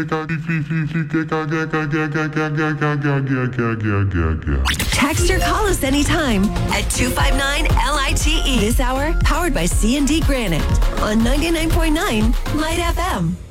Text or call us anytime at 259-LITE. This hour, powered by C&D Granite on 99.9 Light FM.